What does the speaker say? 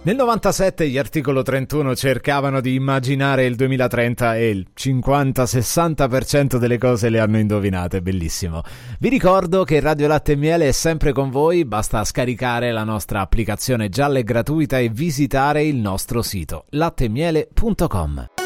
Nel 97 gli Articolo 31 cercavano di immaginare il 2030 e il 50-60% delle cose le hanno indovinate, bellissimo. Vi ricordo che Radio Latte e Miele è sempre con voi, basta scaricare la nostra applicazione gialla e gratuita e visitare il nostro sito lattemiele.com.